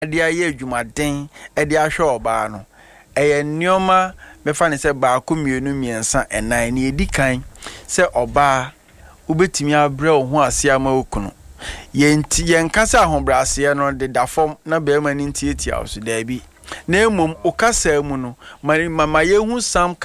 de aye adwumaden de ahwe oba no eye nneoma mefa ne se ba ko mienu miensa enan ne edikan se oba ubetimi abre ho ase ama okunu yenti yenkasa ahobrase no de dafom na be ma ni ntietia so da bi na emom okasa mu no mama yehu sam